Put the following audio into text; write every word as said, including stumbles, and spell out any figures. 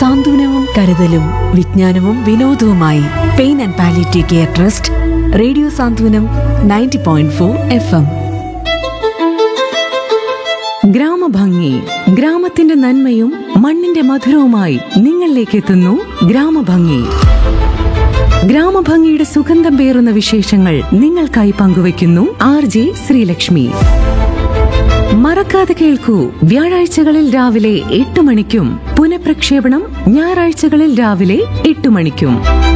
സാന്ത്വനവും കരുതലും വിജ്ഞാനവും വിനോദവുമായി pain and palliative care trust radio Santhwanam ninety point four F M. ഗ്രാമഭംഗി, ഗ്രാമത്തിന്റെ നന്മയും മണ്ണിന്റെ മധുരവുമായി നിങ്ങളിലേക്ക് എത്തുന്നു ഗ്രാമഭംഗി. ഗ്രാമഭംഗിയുടെ സുഗന്ധം പേറുന്ന വിശേഷങ്ങൾ നിങ്ങൾക്കായി പങ്കുവയ്ക്കുന്നു ആർ ജെ ശ്രീലക്ഷ്മി. മറക്കാതെ കേൾക്കൂ, വ്യാഴാഴ്ചകളിൽ രാവിലെ എട്ട് മണിക്കും പുനഃപ്രക്ഷേപണം ഞായറാഴ്ചകളിൽ രാവിലെ എട്ട് മണിക്കും.